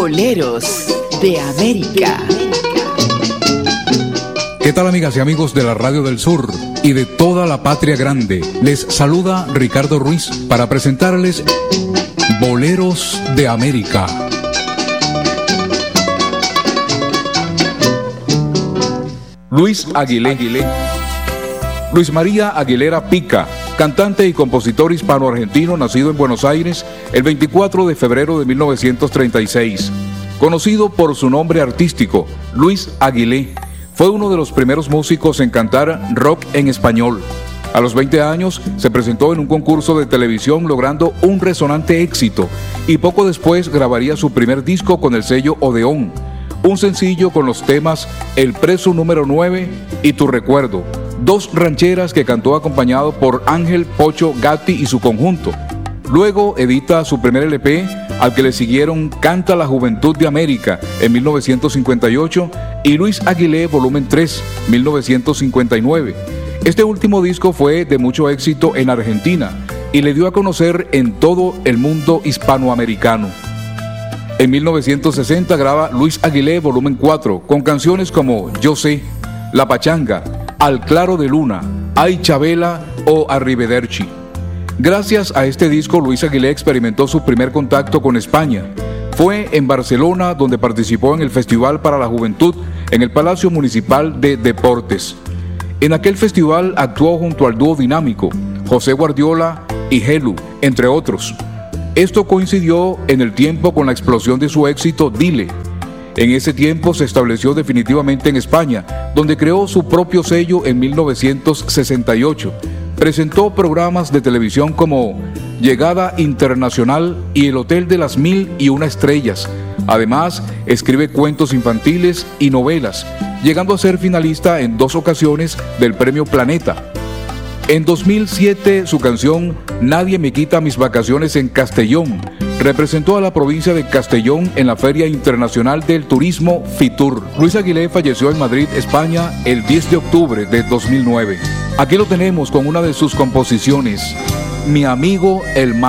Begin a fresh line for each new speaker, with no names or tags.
Boleros de América.
¿Qué tal, amigas y amigos de la Radio del Sur y de toda la patria grande? Les saluda Ricardo Ruiz para presentarles Boleros de América. Luis Aguilé. Luis María Aguilera Pica, cantante y compositor hispano-argentino nacido en Buenos Aires el 24 de febrero de 1936. Conocido por su nombre artístico, Luis Aguilé, fue uno de los primeros músicos en cantar rock en español. A los 20 años se presentó en un concurso de televisión logrando un resonante éxito y poco después grabaría su primer disco con el sello Odeón, un sencillo con los temas El Preso número 9 y Tu Recuerdo, dos rancheras que cantó acompañado por Ángel Pocho Gatti y su conjunto. Luego edita su primer LP, al que le siguieron Canta la Juventud de América en 1958 y Luis Aguilé Volumen 3, 1959. Este último disco fue de mucho éxito en Argentina y le dio a conocer en todo el mundo hispanoamericano. En 1960 graba Luis Aguilé Volumen 4 con canciones como Yo Sé, La Pachanga, Al Claro de Luna, Ay Chabela o Arrivederci. Gracias a este disco, Luis Aguilé experimentó su primer contacto con España. Fue en Barcelona donde participó en el Festival para la Juventud en el Palacio Municipal de Deportes. En aquel festival actuó junto al dúo dinámico José Guardiola y Helu, entre otros. Esto coincidió en el tiempo con la explosión de su éxito Dile. En ese tiempo se estableció definitivamente en España, donde creó su propio sello en 1968. Presentó programas de televisión como Llegada Internacional y El Hotel de las 1001 Estrellas. Además, escribe cuentos infantiles y novelas, llegando a ser finalista en 2 ocasiones del Premio Planeta. En 2007, su canción Nadie me quita mis vacaciones en Castellón representó a la provincia de Castellón en la Feria Internacional del Turismo FITUR. Luis Aguilé falleció en Madrid, España, el 10 de octubre de 2009. Aquí lo tenemos con una de sus composiciones, Mi amigo el mar.